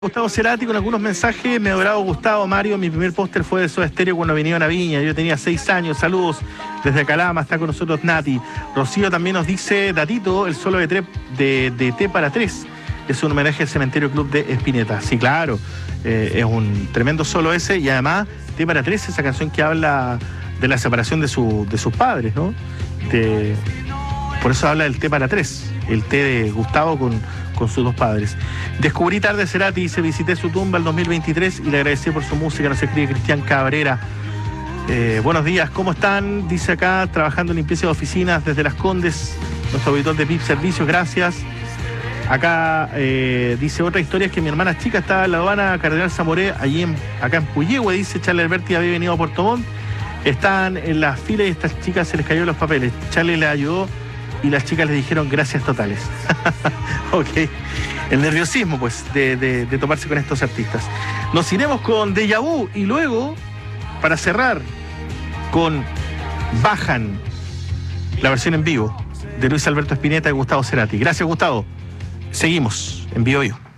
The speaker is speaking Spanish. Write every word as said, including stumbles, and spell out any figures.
Gustavo Cerati con algunos mensajes. Me adorado Gustavo, Mario, mi primer póster fue de Soda Stereo cuando vinieron a Viña. Yo tenía seis años, saludos desde Calama, está con nosotros Nati. Rocío también nos dice, Datito, el solo de, tre de, de T para tres. Es un homenaje al Cementerio Club de Espineta. Sí, claro, eh, es un tremendo solo ese. Y además, T para tres, esa canción que habla de la separación de, su, de sus padres, ¿no? De, por eso habla del T para tres, el T de Gustavo con... con sus dos padres. Descubrí tarde Cerati, dice, visité su tumba el dos mil veintitrés y le agradecí por su música, nos escribe Cristian Cabrera. Eh, buenos días, ¿cómo están? Dice acá, trabajando en limpieza de oficinas desde Las Condes, nuestro auditor de P I P Servicios, gracias. Acá eh, dice, otra historia es que mi hermana chica estaba en la aduana Cardenal Zamoré, allí en, acá en Puyehue, dice, Charlie Alberti había venido a Puerto Montt, estaban en la fila y a estas chicas se les cayó los papeles. Charlie le ayudó y las chicas les dijeron gracias totales. Ok. El nerviosismo, pues, de, de, de toparse con estos artistas. Nos iremos con Deja Vu y luego, para cerrar, con Bajan, la versión en vivo de Luis Alberto Spinetta y Gustavo Cerati. Gracias, Gustavo. Seguimos en Bio Bio.